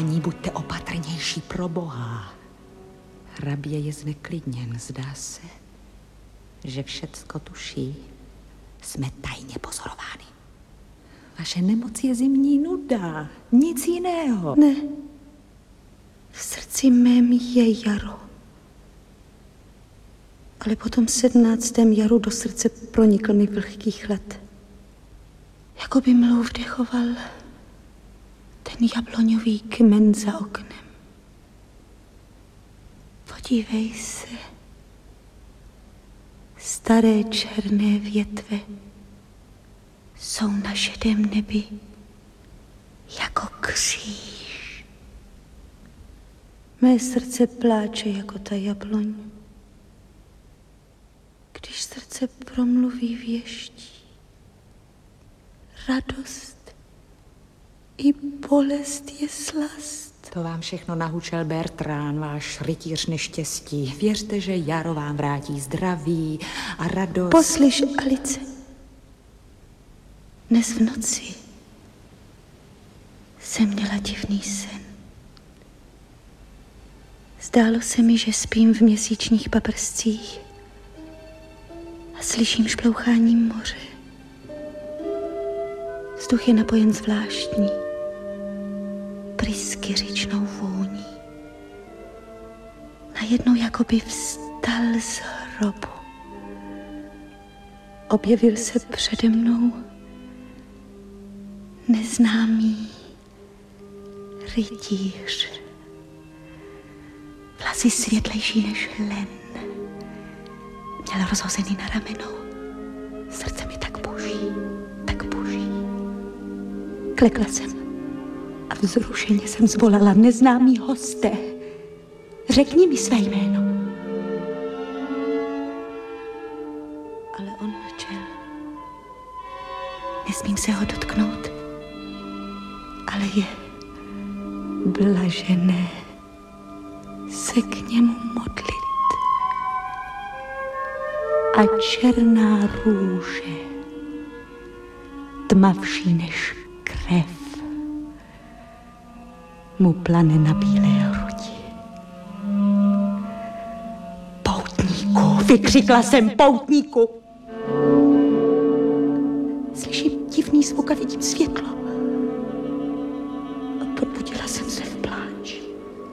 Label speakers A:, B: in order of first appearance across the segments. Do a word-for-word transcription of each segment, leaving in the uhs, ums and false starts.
A: Páni, buďte opatrnější pro boha. Hrabě je zneklidněn, zdá se, že všecko tuší. Jsme tajně pozorovány. Vaše nemoc je zimní nuda, nic jiného.
B: Ne, v srdci mém je jaro. Ale po tom sedmnáctém jaru do srdce pronikl mi vlhký chlad. Jako by mlou vdechoval ten jabloňový kmen za oknem. Podívej se, staré černé větve jsou na šedém nebi jako kříž. Mé srdce pláče jako ta jabloň. Když srdce promluví věští, radost i bolest je slast.
A: To vám všechno nahučel Bertrán, váš rytíř neštěstí. Věřte, že jaro vám vrátí zdraví a radost.
B: Poslyš, Alice. Dnes v noci jsem měla divný sen. Zdálo se mi, že spím v měsíčních paprscích a slyším šplouchání moře. Vzduch je napojen zvláštní, prysky říčnou vůní. Najednou jakoby vstal z hrobu. Objevil se přede mnou neznámý rytíř. Vlasy světlejší než len. Měl rozhozený na ramenou. Srdce mi tak buší, tak buší. Klekla jsem a vzrušeně jsem zvolala: neznámý hosté, řekni mi své jméno. Ale on mlčel. Nesmím se ho dotknout, ale je blažené se k němu modlit. A černá růže, tmavší než krev, mu plane na bílé hrudi. Poutníku, vykřikla jsem, poutníku! Slyším divný zvuk a vidím světlo. A probudila jsem se v pláči.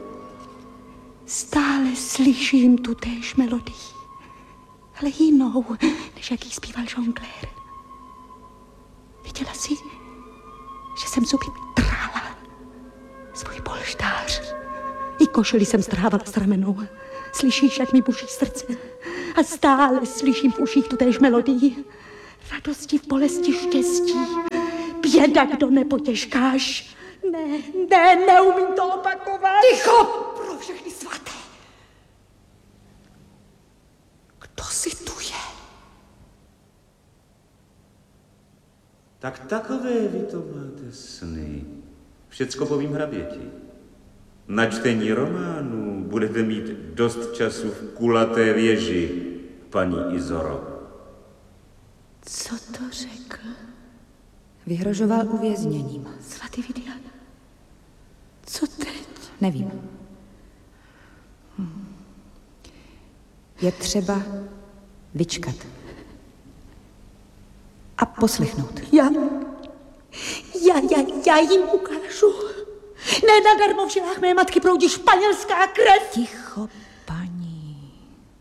B: Stále slyším tu též melodii, ale jinou, než jaký zpíval žonglér. Viděla jsi, že jsem zuby trála svůj polštář. I košili jsem strhávala s ramenou. Slyšíš, jak mi buší srdce? A stále slyším v uších tu též melodii. Radosti, bolesti, štěstí. Běda, kdo nepotěžkáš. Ne, ne, neumím to opakovat.
A: Ticho, pro všechny svaté. Kdo si tu je?
C: Tak takové vy to máte sny. Všecko povím hraběti. Na čtení románů budete mít dost času v kulaté věži, paní Izoro.
B: Co to řekl?
A: Vyhrožoval uvězněním.
B: Svatý Vidian. Co teď?
A: Nevím. Hm. Je třeba vyčkat. A poslechnout.
B: Já, já, já, já jim ukážu. Ne nadarmo v žilách mé matky proudí španělská krev.
A: Ticho, paní.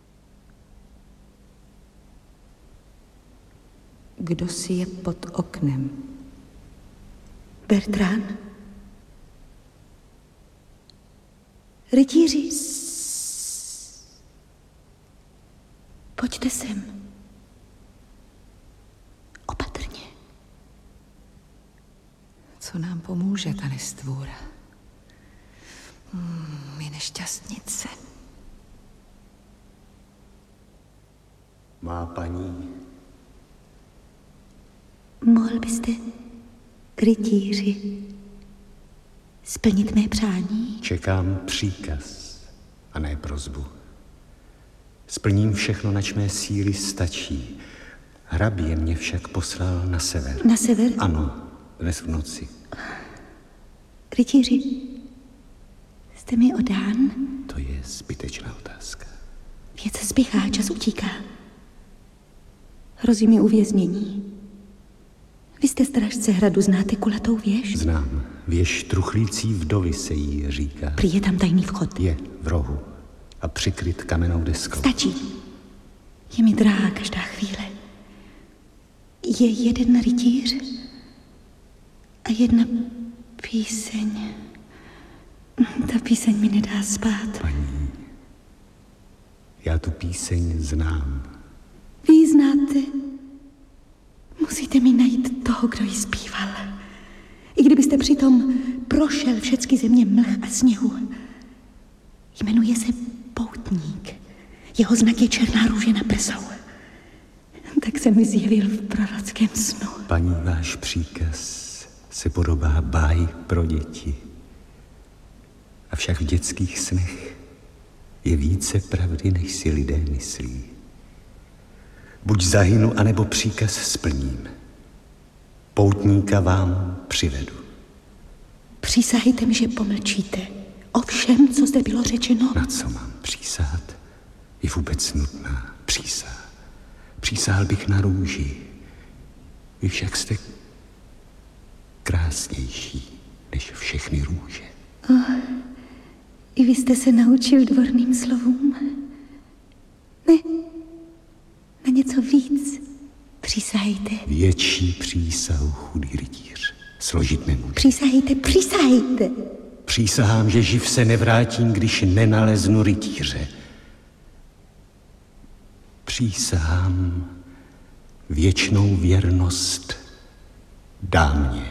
A: Kdo si je pod oknem?
B: Bertrán. Rytíři. Pojďte sem. Opatrně.
A: Co nám pomůže ta nestvůra? Hmm, je nešťastnice.
C: Má paní.
B: Mohl byste, rytíři, splnit mé přání?
D: Čekám příkaz a ne prosbu. Splním všechno, nač mé síly stačí. Hrabě mě však poslal na sever.
B: Na sever?
D: Ano, dnes v noci.
B: Rytíři, Jste mi odán?
D: To je zbytečná otázka.
B: Věc spěchá, čas utíká. Hrozí mi uvěznění. Vy jste strážce hradu, znáte kulatou věž?
D: Znám. Věž truchlící vdovy se jí říká.
B: Prý je tam tajný vchod.
D: Je v rohu a přikryt kamennou deskou.
B: Stačí. Je mi drahá každá chvíle. Je jeden rytíř a jedna píseň. Ta píseň mi nedá spát.
D: Paní, já tu píseň znám.
B: Vy ji znáte? Musíte mi najít toho, kdo ji zpíval. I kdybyste přitom prošel všechny země mlh a sněhu. Jmenuje se Poutník. Jeho znak je černá růže na prsou. Tak se mi zjevil v prorockém snu.
D: Paní, váš příkaz se podobá báji pro děti. Avšak v dětských snech je více pravdy, než si lidé myslí. Buď zahynu, anebo příkaz splním. Poutníka vám přivedu.
B: Přísahejte mi, že pomlčíte o všem, co zde bylo řečeno.
D: Na co mám přísahat? Je vůbec nutná přísaha. Přísahal bych na růži. Vy však jste krásnější než všechny růže.
B: Oh, i vy jste se naučil dvorným slovům? Ne, na něco víc. Přísahejte.
D: Větší přísahu, chudý rytíř, složit nemůže.
B: Přísahejte, přísahejte.
D: Přísahám, že živ se nevrátím, když nenaleznu rytíře. Přísahám věčnou věrnost dámě.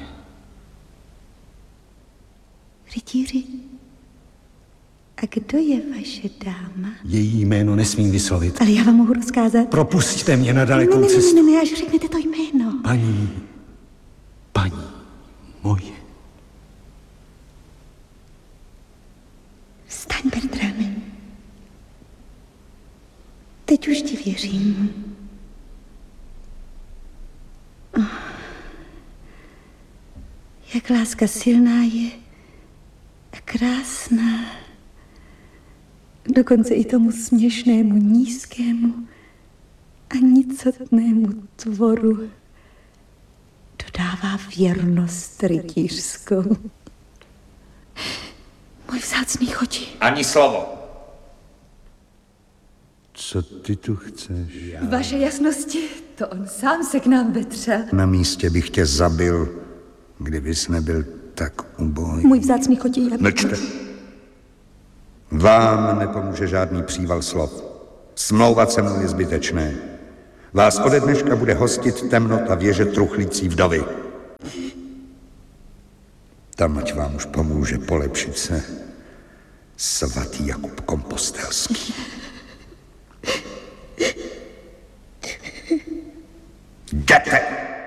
B: Rytíři, a kdo je vaše dáma?
D: Její jméno nesmím vyslovit.
B: Ale já vám mohu rozkázat.
D: Propusťte mě na dalekou
B: ne, ne,
D: cestu.
B: ne, ne, ne, až řeknete to jméno.
D: Paní, paní moje.
B: Vstaň, Bertrame. Teď už ti věřím. Oh. Jak láska silná je a krásná. Dokonce i tomu směšnému, nízkému a nicotnému tvoru dodává věrnost rytířskou. Můj vzácný choti.
C: Ani slovo.
E: Co ty tu chceš?
B: Vaše jasnosti, to on sám se k nám vetřel.
E: Na místě bych tě zabil, kdybys nebyl tak uboj.
B: Můj vzácný choti, já...
E: Mlčte. Vám nepomůže žádný příval slov. Smlouvat se mnou je zbytečné. Vás ode dneška bude hostit temnota věže truchlící vdovy. Tam ať vám už pomůže polepšit se svatý Jakub Kompostelský. Jděte!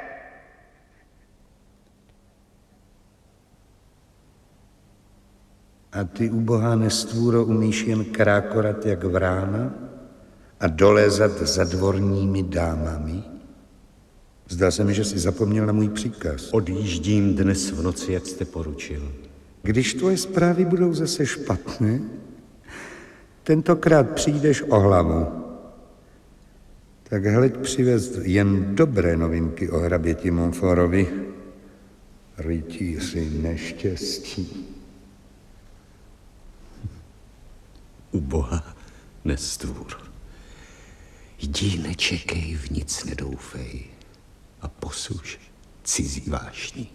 E: A ty, ubohá nestvůro, umíš jen krákorat jak vrána a dolézat za dvorními dámami? Zdá se mi, že jsi zapomněl na můj příkaz.
D: Odjíždím dnes v noci, jak jste poručil.
E: Když tvoje zprávy budou zase špatné, tentokrát přijdeš o hlavu. Tak hleď přivést jen dobré novinky o hraběti Montforovi, rytíři neštěstí.
D: Uboha nestvůr. Jdi, nečekej, v nic nedoufej a posuž cizí vášní.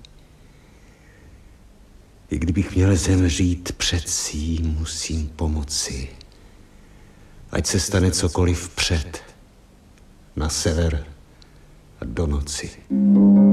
D: I kdybych měl zemřít před sí, musím pomoci. Ať se stane cokoliv před, na sever a do noci.